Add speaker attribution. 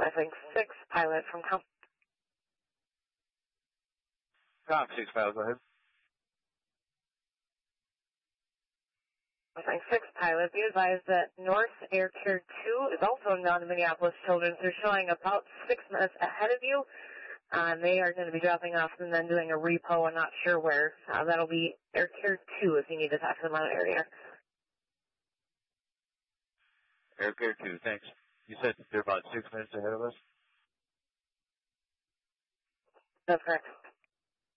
Speaker 1: Mustang 6 pilot from Com.
Speaker 2: Com 6 pilot, go ahead.
Speaker 1: Mustang 6 pilot, be advised that North Air Care 2 is also not in Minneapolis Children's. They're showing about 6 minutes ahead of you. They are going to be dropping off and then doing a repo. I'm not sure where. That'll be Air Care 2 if you need to talk to them on area.
Speaker 2: Air Care 2, thanks. You said they're about 6 minutes ahead of us?
Speaker 1: That's correct.